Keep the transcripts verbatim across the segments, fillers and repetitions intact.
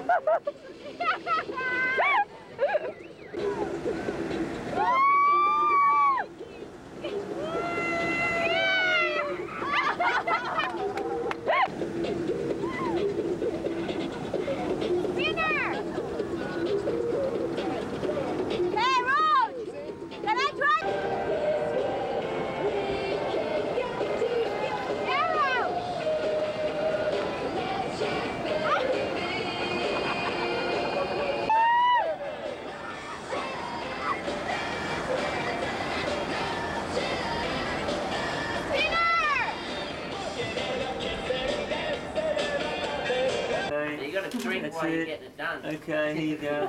Drink That's while you're it. getting it done. Okay, here you go.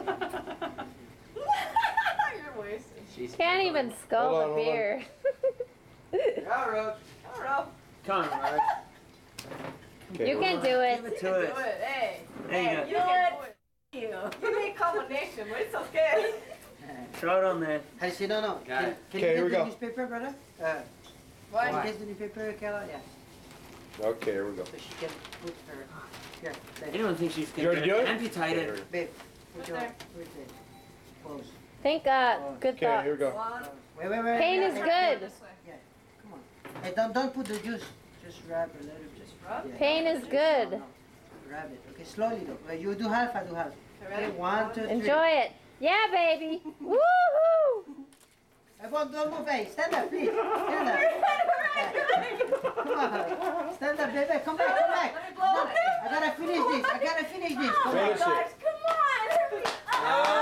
You're wasting. She's Can't even scull Hold on, the hold on. beer. Go, Roach. Go, Roach. Come on, Roach. Okay. You can do it. Give it to Do it. it. Hey. There you Hey, go. you know what? You. You need combination, but it's okay. Throw it on there. Hey, see, no, no. Okay, Can, can you here get we the go. newspaper, brother? Uh, Why? can you get the newspaper, Kayla? Yeah. Okay, here we go. So she can put her. Here, there. Anyone thinks she's You already do it? amputated. Babe, put Put your. there. Where's it? Close. Think uh, good Okay, thoughts. here we go. One. Wait, wait, wait. Pain yeah, is yeah. good. This way. Yeah, come on. Hey, don't, don't put the juice. Just rub a little. Just Rub? Yeah. Pain is good. No, no. Rub it. Okay, slowly though. Wait, you do half, I do half. Okay, ready? Okay, one, two, three. Enjoy it. Yeah, baby. Woohoo! Everyone, don't move. Hey, stand up, please. Stand up. Come on. Stand up, baby. Come back, come back. Let me blow it. I gotta finish this. I gotta finish this. Come on. Finish it. Guys, come on. Ah!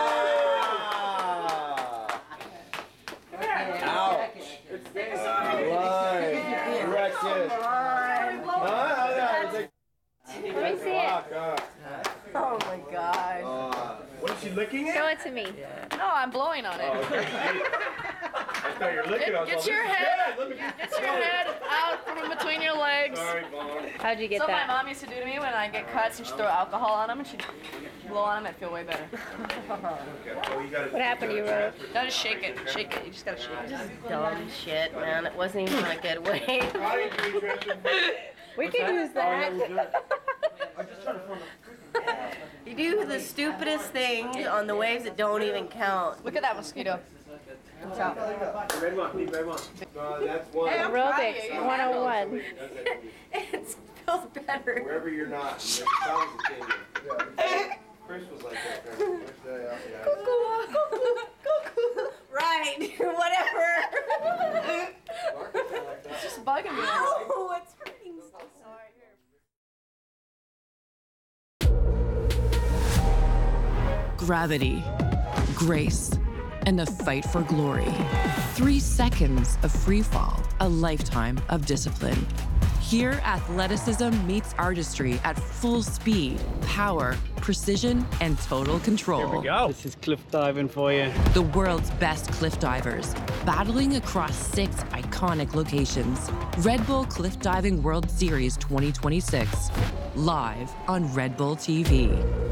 Okay, Ouch. okay, okay. Right. Correct it. Let me blow it. Ah, yeah, it's like- Let me see it. Fuck, uh, Oh my god. uh, what is she licking Show at? it to me. No, I'm blowing on it. Oh, okay. I thought you were licking. I was Get all, your this is head- good. Let me Get your head out from between your legs. Sorry, Vaughn. How'd you get So my that? mom used to do to me when I get cuts and she'd throw alcohol on them and she'd blow on them and feel way better. Okay, so you gotta- What happened to you, Rose? No, just shake it. Shake it. You just gotta shake it. Dumb shit, man. It wasn't even a good way. How do you do transfer? We can use that. You do the stupidest things on the waves that don't even count. Look at that mosquito. Red one, big red one. No, that's one. Hey, I'm proud of you. Aerobics You one oh one. That's it. It feels better. Wherever you're not, the sounds are changing. Chris was like that. Yeah, yeah. Right, whatever. It's just bugging me. Ow, it's hurting so sorry. Gravity, grace, and a fight for glory. Three seconds of free fall, a lifetime of discipline. Here, athleticism meets artistry at full speed, power, precision, and total control. Here we go. This is cliff diving for you. The world's best cliff divers, battling across six iconic locations. Red Bull Cliff Diving World Series twenty twenty-six, live on Red Bull T V.